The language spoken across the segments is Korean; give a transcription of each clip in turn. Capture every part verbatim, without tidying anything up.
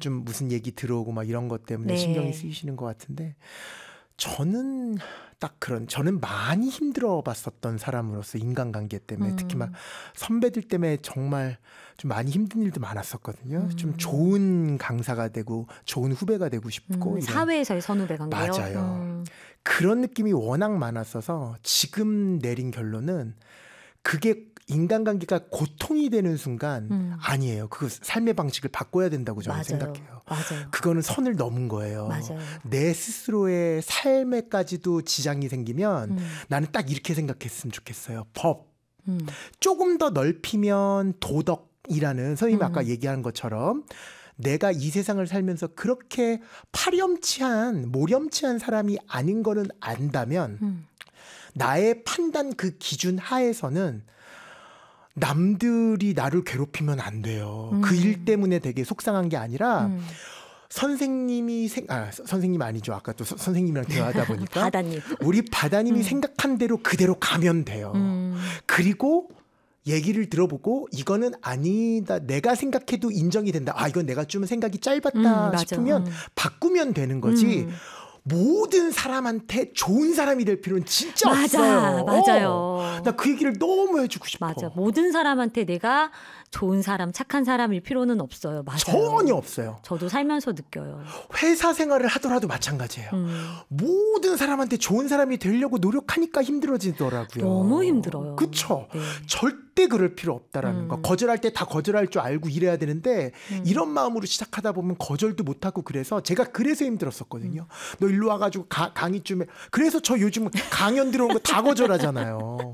좀 무슨 얘기 들어오고 막 이런 것 때문에 네. 신경이 쓰이시는 것 같은데 저는 딱 그런 저는 많이 힘들어 봤었던 사람으로서 인간관계 때문에 음. 특히 막 선배들 때문에 정말 좀 많이 힘든 일도 많았었거든요. 음. 좀 좋은 강사가 되고 좋은 후배가 되고 싶고 음, 이런. 사회에서의 선후배 관계요? 맞아요. 음. 그런 느낌이 워낙 많았어서 지금 내린 결론은 그게 인간관계가 고통이 되는 순간 음. 아니에요. 그 삶의 방식을 바꿔야 된다고 저는 맞아요. 생각해요. 맞아요. 그거는 선을 넘은 거예요. 맞아요. 내 스스로의 삶에까지도 지장이 생기면 음. 나는 딱 이렇게 생각했으면 좋겠어요. 법. 음. 조금 더 넓히면 도덕이라는 선생님이 음. 아까 얘기한 것처럼 내가 이 세상을 살면서 그렇게 파렴치한 모렴치한 사람이 아닌 거는 안다면 음. 나의 판단 그 기준 하에서는 남들이 나를 괴롭히면 안 돼요. 음. 그 일 때문에 되게 속상한 게 아니라 음. 선생님이 생, 아, 선생님 아니죠. 아까 또 서, 선생님이랑 대화하다 보니까 바다님. 우리 바다님이 음. 생각한 대로 그대로 가면 돼요. 음. 그리고 얘기를 들어보고 이거는 아니다. 내가 생각해도 인정이 된다. 아, 이건 내가 좀 생각이 짧았다 음, 싶으면 음. 바꾸면 되는 거지. 음. 모든 사람한테 좋은 사람이 될 필요는 진짜 맞아, 없어요. 맞아요. 나 그 얘기를 너무 해주고 싶어. 맞아. 모든 사람한테 내가 좋은 사람, 착한 사람일 필요는 없어요. 맞아요. 전혀 없어요. 저도 살면서 느껴요. 회사 생활을 하더라도 마찬가지예요. 음. 모든 사람한테 좋은 사람이 되려고 노력하니까 힘들어지더라고요. 너무 힘들어요. 그쵸? 네. 절대 그럴 필요 없다라는 음. 거. 거절할 때 다 거절할 줄 알고 이래야 되는데 음. 이런 마음으로 시작하다 보면 거절도 못하고 그래서 제가 그래서 힘들었었거든요. 음. 너 일로 와가지고 가, 강의 좀 해. 그래서 저 요즘 강연 들어온 거 다 거절하잖아요.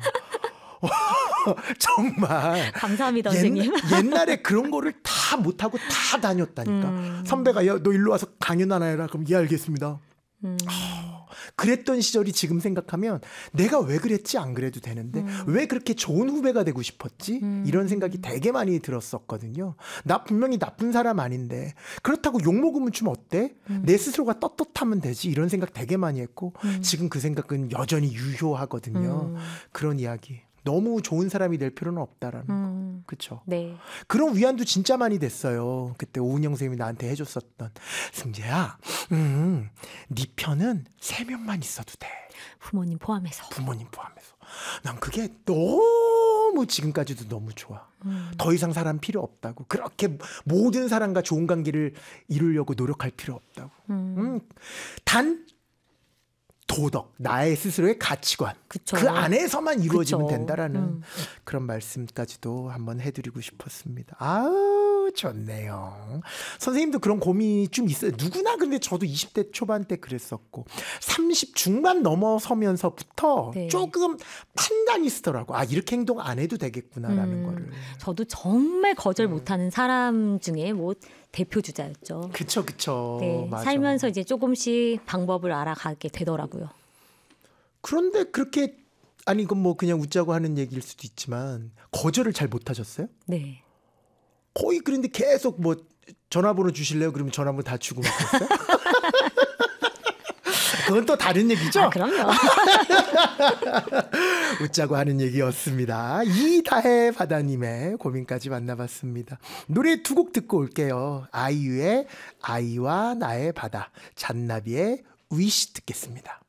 정말 감사합니다, 선생님. 옛, 옛날에 그런 거를 다 못하고 다 다녔다니까. 음. 선배가 야, 너 일로 와서 강연 하나 해라. 그럼 예 알겠습니다. 음. 그랬던 시절이 지금 생각하면 내가 왜 그랬지 안 그래도 되는데 음. 왜 그렇게 좋은 후배가 되고 싶었지? 음. 이런 생각이 되게 많이 들었었거든요. 나 분명히 나쁜 사람 아닌데 그렇다고 욕먹으면 좀 어때? 음. 내 스스로가 떳떳하면 되지. 이런 생각 되게 많이 했고 음. 지금 그 생각은 여전히 유효하거든요. 음. 그런 이야기. 너무 좋은 사람이 될 필요는 없다라는 거. 음. 그렇죠. 네. 그런 위안도 진짜 많이 됐어요. 그때 오은영 선생님이 나한테 해줬었던 승재야, 음, 네 편은 세 명만 있어도 돼. 부모님 포함해서. 부모님 포함해서. 난 그게 너무 지금까지도 너무 좋아. 음. 더 이상 사람 필요 없다고. 그렇게 모든 사람과 좋은 관계를 이루려고 노력할 필요 없다고. 음. 음, 단 도덕, 나의 스스로의 가치관 그쵸. 그 안에서만 이루어지면 그쵸. 된다라는 음. 그런 말씀까지도 한번 해드리고 싶었습니다. 아우 좋네요. 선생님도 그런 고민이 좀 있어요. 누구나 근데 저도 이십 대 초반 때 그랬었고 삼십 중반 넘어서면서부터 네. 조금 판단이 쓰더라고. 아 이렇게 행동 안 해도 되겠구나라는 음. 거를. 저도 정말 거절 못하는 사람 중에 뭐 대표 주자였죠. 그쵸 그쵸. 네, 맞아. 살면서 이제 조금씩 방법을 알아가게 되더라고요. 그런데 그렇게 아니 이건 뭐 그냥 웃자고 하는 얘기일 수도 있지만 거절을 잘 못하셨어요? 네. 거의 그런데 계속 뭐 전화번호 주실래요? 그러면 전화번호 다 주고 막혔어요? 그건 또 다른 얘기죠? 아, 그럼요. 웃자고 하는 얘기였습니다. 이다혜 바다님의 고민까지 만나봤습니다. 노래 두 곡 듣고 올게요. 아이유의 아이와 나의 바다, 잔나비의 위시 듣겠습니다.